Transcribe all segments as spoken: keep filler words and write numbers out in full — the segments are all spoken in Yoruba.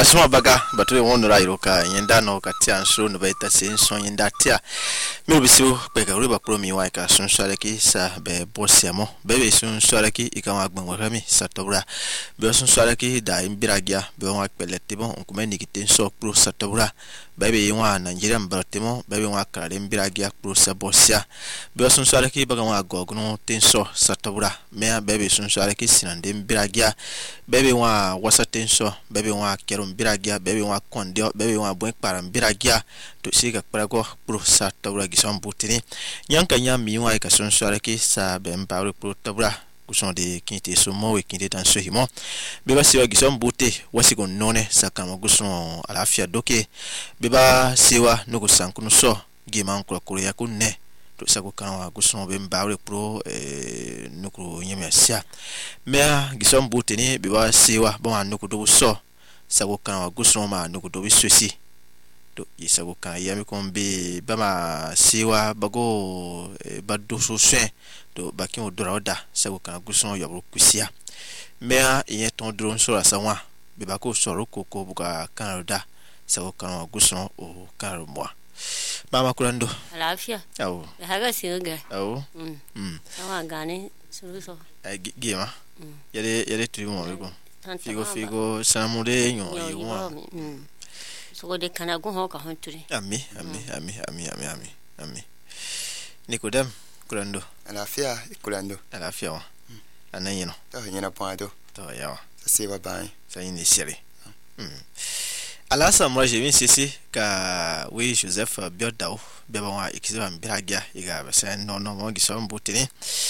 asuma baga batu wonu rairo ka yenda no ka tia nso no beta se nso yenda tia me bisu pe ka riba promi wa ka sunso aleki sa be bosiamo be be sunso aleki ikama agban wa mi satobra be sunso aleki da imbiragia be wa peletimo nkume nikite nso pro satobra be be wa Nigeria mbaratimo be be wa kare imbiragia pro sa bosia be sunso aleki baga wa gogno tenso satobra me be be sunso aleki sinande imbiragia be be wa wasatenso be be wa mbiragia bebe wa kondio bebe wa bwen para mbiragia to siga parago pro sa tawra gisam butini nyanka nyami wa ka sonso ki sa be mpare pro tawra kuson de kinte so mo we kinte tan so himo beba siwa gisam buti wasigo none sakama guson alafia doke beba siwa nugo sankunu so giman ko ko ya kunne to sago kan wa guson be mpare pro eh nuko nyamia sia mea gisam butini beba siwa bon nuko do so sago kan wa guson ma nugo do bisosi to yisago kan yami kombe bama siwa bago e, baddo so sen to bakin odora oda sago kan guson yobro kusia mea yen ton drone so la sawa be bako soro koko buka kan oda sago kan wa guson o kan mo mama kulando alafia awo haga singa awo mm mm sawa gane suluso gema yale yale tuimo bego figo figo sanamure nyo yiwa mm so de kana go ho ka honturi ami ami ami ami ami ami ami Nikodem kulando alafia kulando alafia wa ananyino to nyina poado to yawa se va bien ça y est sérieux mm ala sa moi j'ai vu ceci ka oui Joseph Biodao beba wa ikiza mbiragia iga basa no no mo giso mbutini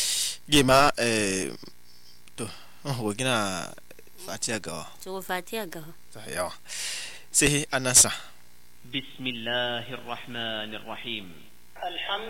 gima eh to oh gina Fatiaga. So Fatiaga. Yeah. Say Anasa. Bismillahir Rahmanir Rahim.